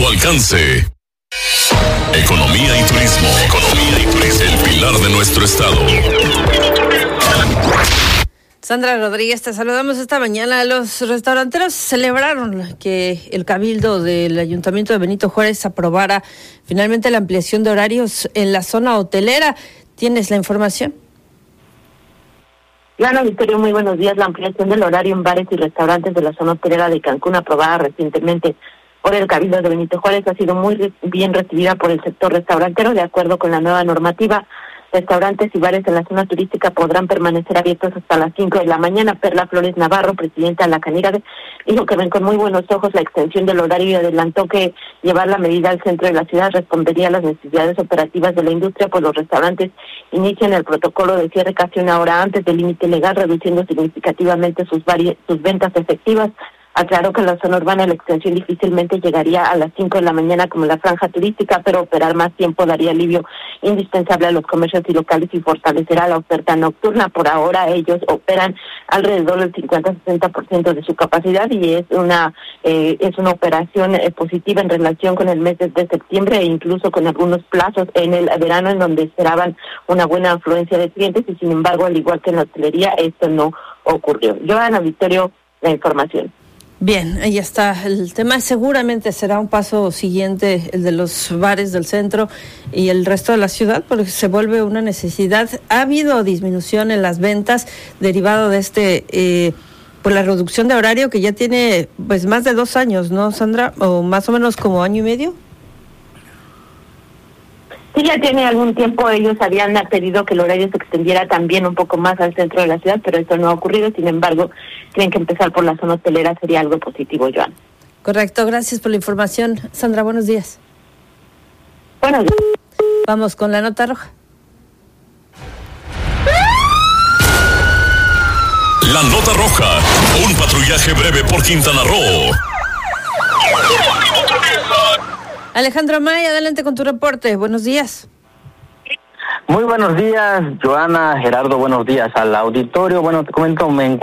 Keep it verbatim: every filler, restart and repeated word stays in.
tu alcance. Economía y turismo. Economía y turismo. El pilar de nuestro estado. Sandra Rodríguez, te saludamos esta mañana. Los restauranteros celebraron que el Cabildo del Ayuntamiento de Benito Juárez aprobara finalmente la ampliación de horarios en la zona hotelera. ¿Tienes la información? Ana Victoria, muy buenos días. La ampliación del horario en bares y restaurantes de la zona hotelera de Cancún, aprobada recientemente por el Cabildo de Benito Juárez, ha sido muy re- bien recibida por el sector restaurantero. De acuerdo con la nueva normativa, restaurantes y bares en la zona turística podrán permanecer abiertos hasta las cinco de la mañana. Perla Flores Navarro, presidenta de la Canigade, dijo que ven con muy buenos ojos la extensión del horario y adelantó que llevar la medida al centro de la ciudad respondería a las necesidades operativas de la industria, pues los restaurantes inician el protocolo de cierre casi una hora antes del límite legal, reduciendo significativamente sus, vari- sus ventas efectivas. Aclaró que en la zona urbana la extensión difícilmente llegaría a las cinco de la mañana como la franja turística, pero operar más tiempo daría alivio indispensable a los comercios y locales y fortalecerá la oferta nocturna. Por ahora ellos operan alrededor del cincuenta a sesenta por ciento de su capacidad y es una eh, es una operación eh, positiva en relación con el mes de septiembre e incluso con algunos plazos en el verano en donde esperaban una buena afluencia de clientes y sin embargo, al igual que en la hotelería, esto no ocurrió. Joana Victorio, la información. Bien, ahí está. El tema seguramente será un paso siguiente, el de los bares del centro y el resto de la ciudad, porque se vuelve una necesidad. Ha habido disminución en las ventas derivado de este, eh, por la reducción de horario que ya tiene pues más de dos años, ¿no, Sandra? O más o menos como año y medio. Sí, ya tiene algún tiempo. Ellos habían pedido que el horario se extendiera también un poco más al centro de la ciudad, pero eso no ha ocurrido. Sin embargo, creen que empezar por la zona hotelera sería algo positivo, Joan. Correcto, gracias por la información. Sandra, buenos días. Buenos días. Vamos con la nota roja. La nota roja. Un patrullaje breve por Quintana Roo. Alejandro May, adelante con tu reporte. Buenos días. Muy buenos días, Joana, Gerardo, buenos días al auditorio. Bueno, te comento, me encuentro